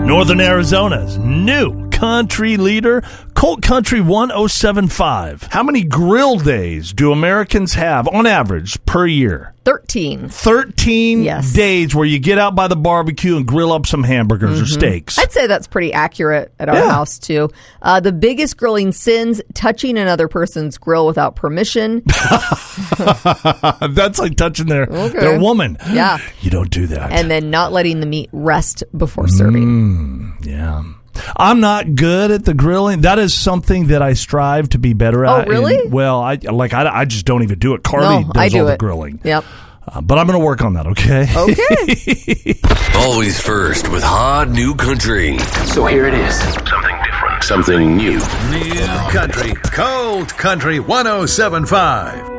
Northern Arizona's new country leader, Colt Country 1075. How many grill days do Americans have on average per year? 13. 13 Yes. days where you get out by the barbecue and grill up some hamburgers or steaks. I'd say that's pretty accurate at our house, too. The biggest grilling sins, touching another person's grill without permission. That's like touching their woman. Yeah. You don't do that. And then not letting the meat rest before serving. Yeah. I'm not good at the grilling. That is something that I strive to be better at. Oh, really? I just don't even do it. Carly does all the grilling. Yep. But I'm going to work on that, okay? Okay. Always first with hot new country. So here it is. Something different. Something new. New country. Colt Country 1075.